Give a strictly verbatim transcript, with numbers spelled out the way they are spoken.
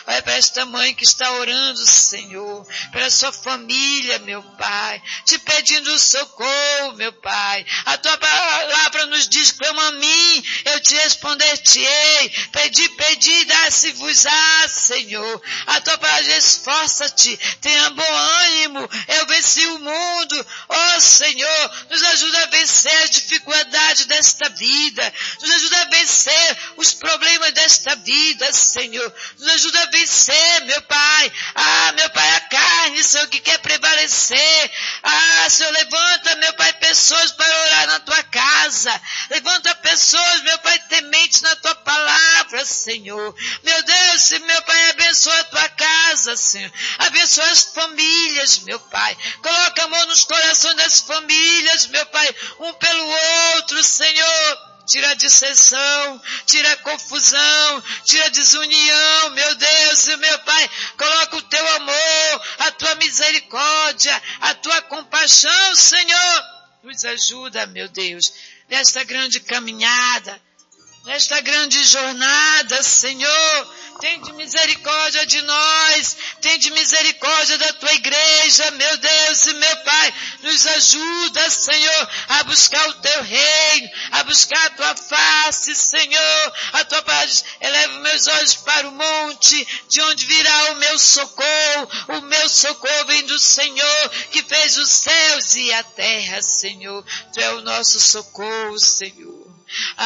Olha para esta mãe que está orando, Senhor, pela sua família, meu Pai, te pedindo socorro, meu Pai. A tua palavra nos diz, clama a mim, eu te responder-te-ei. Pedi, pedi, dá-se-vos-á, Senhor. A tua palavra diz, esforça-te, tenha bom ânimo, eu venci o mundo. Oh, Senhor, nos ajuda a vencer as dificuldades desta vida, nos ajuda a vencer os problemas desta vida, Senhor, nos ajuda a vencer, meu Pai. Ah, meu Pai, a carne, Senhor, que quer prevalecer. Ah, Senhor, levanta, meu Pai, pessoas para orar na tua casa, levanta pessoas, meu Pai, tementes na tua palavra, Senhor. Meu Deus, meu Pai, abençoa a tua casa, Senhor, abençoa as famílias, meu Pai, coloca a mão nos corações das famílias, meu Pai, um pelo outro, Senhor. Tira a dissensão, tira a confusão, tira a desunião, meu Deus, meu Pai, coloca o teu amor, a tua misericórdia, a tua compaixão, Senhor. Nos ajuda, meu Deus, nesta grande caminhada, nesta grande jornada, Senhor. Tende misericórdia de nós, tende misericórdia da tua igreja, meu Deus e meu Pai. Nos ajuda, Senhor, a buscar o teu reino, a buscar a tua face, Senhor. A tua paz, eleva meus olhos para o monte, de onde virá o meu socorro. O meu socorro vem do Senhor, que fez os céus e a terra, Senhor. Tu é o nosso socorro, Senhor.